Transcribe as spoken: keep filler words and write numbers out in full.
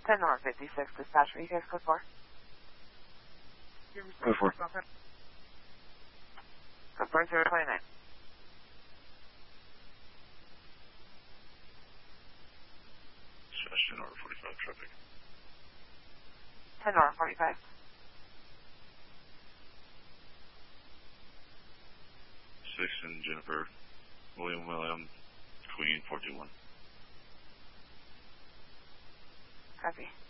ten North fifty-six, dispatch for you guys, code four. Code four. Code four, zero twenty-nine. Dispatch ten North forty-five, traffic. ten North forty-five. six and Jennifer, William William, Queen, four two one. Copy.